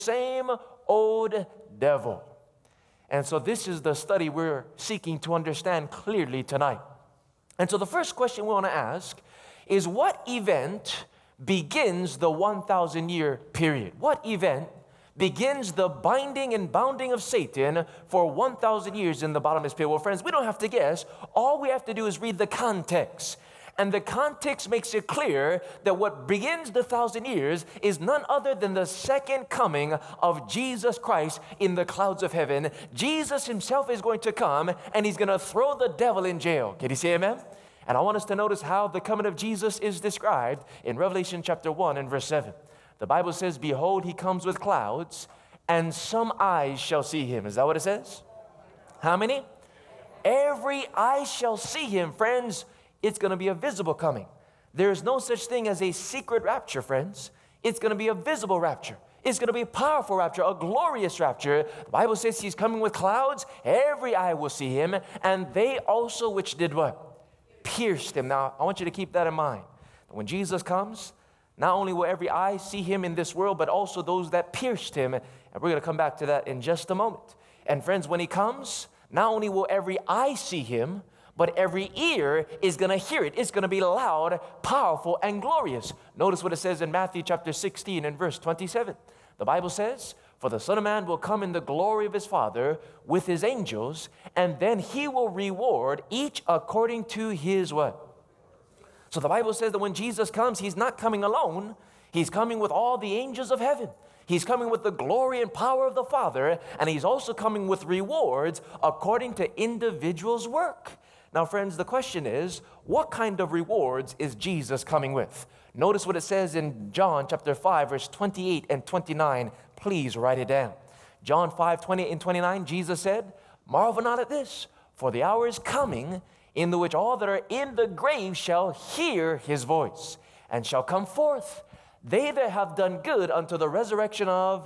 same old devil. And so this is the study we're seeking to understand clearly tonight. And so the first question we want to ask is, what event begins the 1,000-year period? What event begins the binding and bounding of Satan for 1,000 years in the bottomless pit? Well, friends, we don't have to guess. All we have to do is read the context. And the context makes it clear that what begins the 1,000 years is none other than the second coming of Jesus Christ in the clouds of heaven. Jesus himself is going to come, and he's going to throw the devil in jail. Can you say amen? And I want us to notice how the coming of Jesus is described in Revelation chapter 1 and verse 7. The Bible says, behold, he comes with clouds, and some eyes shall see him. Is that what it says? How many? Every eye shall see him, friends. It's going to be a visible coming. There's no such thing as a secret rapture, friends. It's going to be a visible rapture. It's going to be a powerful rapture, a glorious rapture. The Bible says he's coming with clouds. Every eye will see him. And they also which did what? Pierced him. Now, I want you to keep that in mind. When Jesus comes, not only will every eye see him in this world, but also those that pierced him. And we're going to come back to that in just a moment. And friends, when he comes, not only will every eye see him, but every ear is going to hear it. It's going to be loud, powerful, and glorious. Notice what it says in Matthew chapter 16 and verse 27. The Bible says, for the Son of Man will come in the glory of his Father with his angels, and then he will reward each according to his what? So the Bible says that when Jesus comes, he's not coming alone. He's coming with all the angels of heaven. He's coming with the glory and power of the Father, and he's also coming with rewards according to individuals' work. Now, friends, the question is, what kind of rewards is Jesus coming with? Notice what it says in John chapter 5, verse 28 and 29. Please write it down. John 5, 28 and 29, Jesus said, marvel not at this, for the hour is coming in the which all that are in the grave shall hear his voice, and shall come forth. They that have done good unto the resurrection of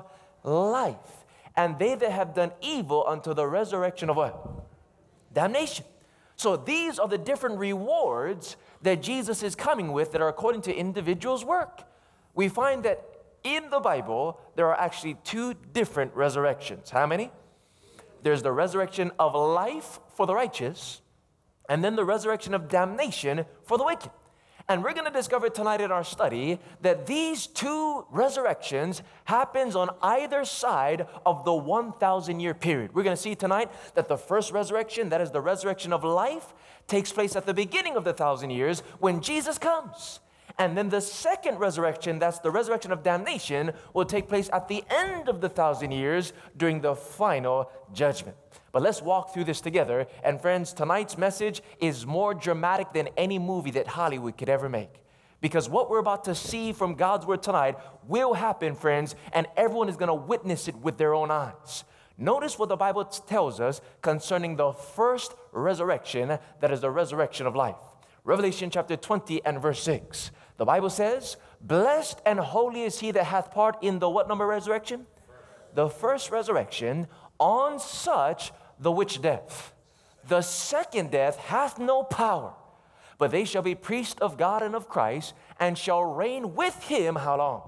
life, and they that have done evil unto the resurrection of what? Damnation. So these are the different rewards that Jesus is coming with that are according to individuals' work. We find that in the Bible, there are actually two different resurrections. How many? There's the resurrection of life for the righteous, and then the resurrection of damnation for the wicked. And we're going to discover tonight in our study that these two resurrections happens on either side of the 1,000-year period. We're going to see tonight that the first resurrection, that is the resurrection of life, takes place at the beginning of the 1,000 years when Jesus comes. And then the second resurrection, that's the resurrection of damnation, will take place at the end of the 1,000 years during the final judgment. But let's walk through this together. And friends, tonight's message is more dramatic than any movie that Hollywood could ever make. Because what we're about to see from God's word tonight will happen, friends, and everyone is going to witness it with their own eyes. Notice what the Bible tells us concerning the first resurrection, that is the resurrection of life. Revelation chapter 20 and verse 6. The Bible says, blessed and holy is he that hath part in the what number resurrection? The first resurrection. On such the which death, the second death hath no power, but they shall be priests of God and of Christ, and shall reign with him how long?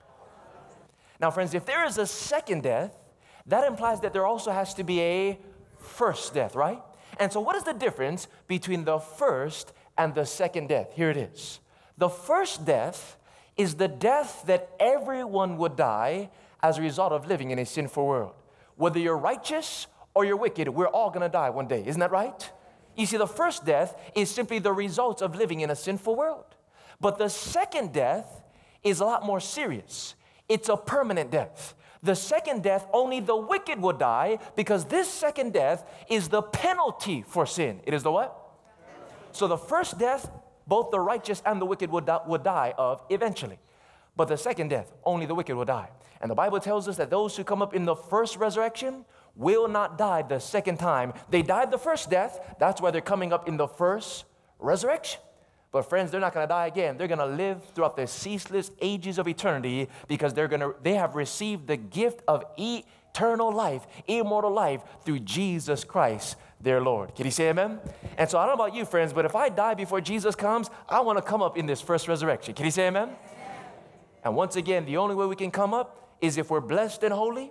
Now, friends, if there is a second death, that implies that there also has to be a first death, right? And so what is the difference between the first and the second death? Here it is. The first death is the death that everyone would die as a result of living in a sinful world. Whether you're righteous or you're wicked, we're all going to die one day. Isn't that right? You see, the first death is simply the results of living in a sinful world. But the second death is a lot more serious. It's a permanent death. The second death, only the wicked will die, because this second death is the penalty for sin. It is the what? So the first death, both the righteous and the wicked would die of eventually. But the second death, only the wicked will die. And the Bible tells us that those who come up in the first resurrection will not die the second time. They died the first death. That's why they're coming up in the first resurrection. But friends, they're not going to die again. They're going to live throughout the ceaseless ages of eternity, because they have received the gift of eternal life, immortal life through Jesus Christ, their Lord. Can you say amen? And so I don't know about you, friends, but if I die before Jesus comes, I want to come up in this first resurrection. Can you say amen? And once again, the only way we can come up is if we're blessed and holy,